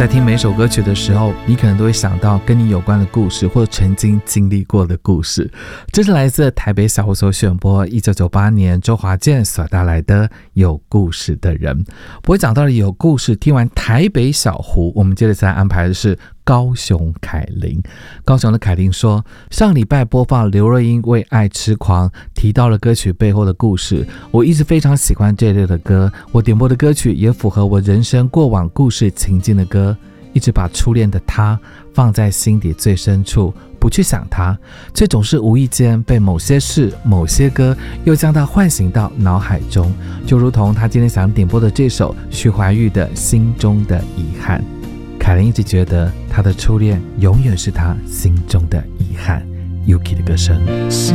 在听每首歌曲的时候，你可能都会想到跟你有关的故事或曾经经历过的故事。这是来自台北小湖所选播1998年周华健所带来的有故事的人。不过讲到了有故事，听完台北小湖，我们接着再安排的是高雄凯琳。高雄的凯琳说，上礼拜播放刘若英为爱痴狂，提到了歌曲背后的故事。我一直非常喜欢这一类的歌，我点播的歌曲也符合我人生过往故事情境的歌，一直把初恋的他放在心底最深处，不去想他，却总是无意间被某些事某些歌又将他唤醒到脑海中，就如同他今天想点播的这首徐怀钰的心中的遗憾。凯琳一直觉得他的初恋永远是他心中的遗憾。Yuki 的歌声。